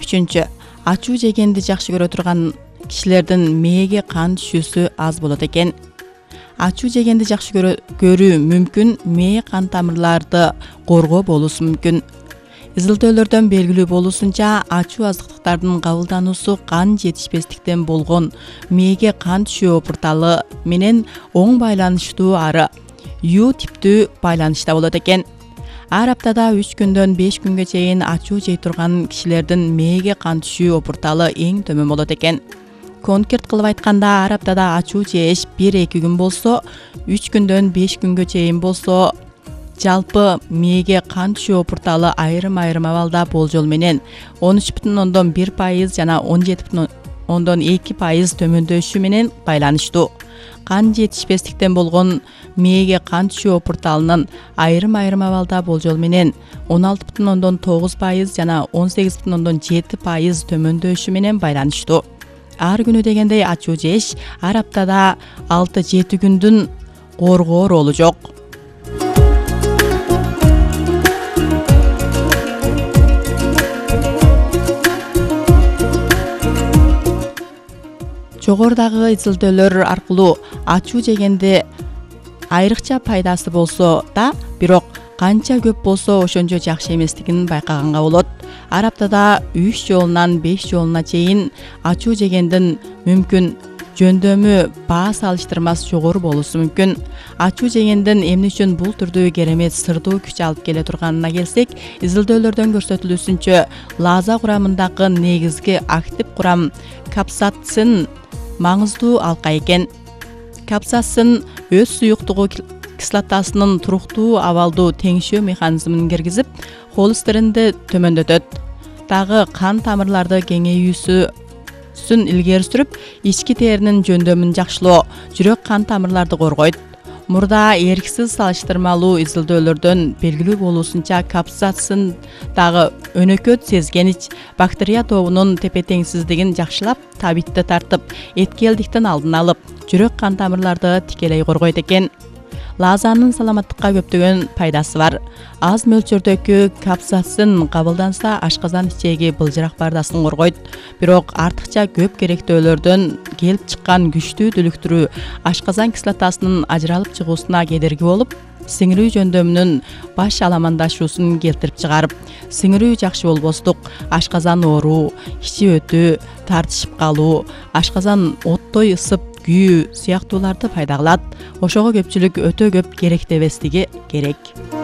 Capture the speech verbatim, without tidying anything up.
Үчүнчү, ачуу жегенди жакшы көрө турган кишилердин мээге кан түшүүсү аз болот экен. Ачуу жегенди жакшы көрө көрүү мүмкүн мээ кан тамырларды коргоо болуусу мүмкүн. Изилдөөлөрдөн белгилүү болуусунча, ачуу азыктыктардын кабылдануусу кан жетишпестиктен болгон мээге кан түшүү опурталы менен оң байланыштуу ары Ю типтүү байланышта болот экен. Ар аптада үч күндөн беш күнгө чейин ачуу жей турган кишилердин мээге кан түшүү опурталы эң төмөн болот экен. Конкрет кылып айтканда, ар аптада ачуу жеш бир-эки күн болсо, үч күндөн беш күнгө чейин болсо, жалпы мээге кан түшүү опурталы айрым-айрым абалда болжол менен он үч бүтүн ондон бир пайыз жана он жети бүтүн ондон эки пайыз төмөндөшү менен байланыштуу. Кан жетишпестиктен болгон мээге кан түшүү опурталынын айрым-айрым абалда болжол менен он алты бүтүн ондон тогуз пайыз жана он сегиз бүтүн ондон жети пайыз төмөндөшү менен байланыштуу. Ар күнү дегендей ачуу жеш ар аптада алты-жети күндүн коргоо ролу жок. Жогорудагы изилдөөлөр аркылуу ачуу жегенде айрыкча пайдасы болсо да, бирок канча көп болсо ошончо жакшы эместигин байкаганга болот. Ар аптада үч жолунан беш жолуна чейин ачуу жегендин мүмкүн жөндөмү баа салыштырмас жогору болуусу мүмкүн. Ачуу жегендин эмне үчүн бул түрдүү керемет сырдуу күч алып келе турганына келсек, изилдөөлөрдөн көрсөтүлүүсүнчө, лаза курамындагы негизги актив курам капсацин маңыздуу алка экен. Капсацин өз суюктугу кислотасынын туруктуу абалдуу теңшөө механизмин киргизип, холестеринди төмөндөтөт. Дагы кан тамырларды кеңейүүсүн илгери сүрүп, ички теринин жөндөмүн жакшылоо, жүрөк кан тамырларды коргойт. Мурда эрксиз салыштырмалуу изилдөөлөрдөн белгилүү болуусунча, капсацин дагы өнөкөт сезгенич бактерия тобунун тепе-теңсиздигин жакшылап, табитти тартып, эткелдиктин алдын алып, жүрөк кан тамырларды тикелей коргойт экен. Лазанын саламаттыкка көптөгөн пайдасы бар. Аз мөлчөрдөгү капсацин кабылданса, ашказан ичеги былжырак бардасын коргойт. Бирок артыкча көп керектөөлөрдөн келип чыккан күчтүү дүлүктүрүү ашказан кислотасынын ажыралып чыгуусуна кедерги болуп, сиңирүү жөндөмүнүн баш аламандашуусун келтирип чыгарып, сиңирүү жакшы болбостук, ашказан ооруу, ичи өтүү, тартышып калуу, ашказан оттой ысып күйүү сыяктууларды пайда кылат. Ошого көпчүлүк өтө көп керектебестиги керек.